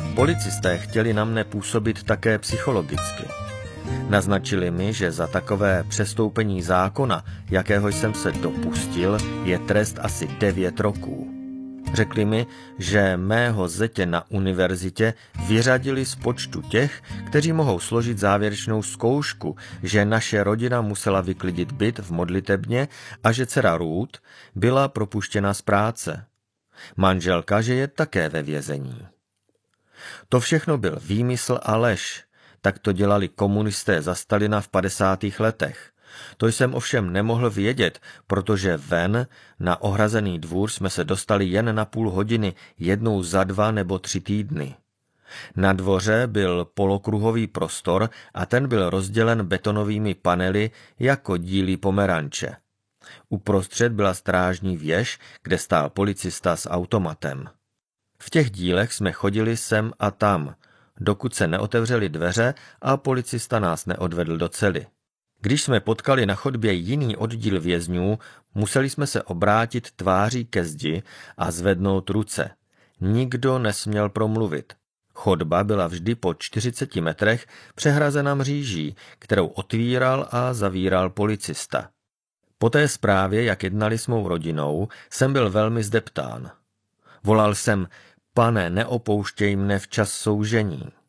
Policisté chtěli na mne působit také psychologicky. Naznačili mi, že za takové přestoupení zákona, jakého jsem se dopustil, je trest asi 9 roků. Řekli mi, že mého zetě na univerzitě vyřadili z počtu těch, kteří mohou složit závěrečnou zkoušku, že naše rodina musela vyklidit byt v modlitebně a že dcera Ruth byla propuštěna z práce. Manželka, že je také ve vězení. To všechno byl výmysl a lež. Tak to dělali komunisté za Stalina v 50. letech. To jsem ovšem nemohl vědět, protože ven na ohrazený dvůr jsme se dostali jen na půl hodiny, jednou za 2 nebo 3 týdny. Na dvoře byl polokruhový prostor a ten byl rozdělen betonovými panely jako díly pomeranče. Uprostřed byla strážní věž, kde stál policista s automatem. V těch dílech jsme chodili sem a tam, dokud se neotevřely dveře a policista nás neodvedl do cely. Když jsme potkali na chodbě jiný oddíl vězňů, museli jsme se obrátit tváří ke zdi a zvednout ruce. Nikdo nesměl promluvit. Chodba byla vždy po 40 metrech přehrazena mříží, kterou otvíral a zavíral policista. Po té zprávě, jak jednali s mou rodinou, jsem byl velmi zdeptán. Volal jsem: Pane, neopouštěj mne v čas soužení.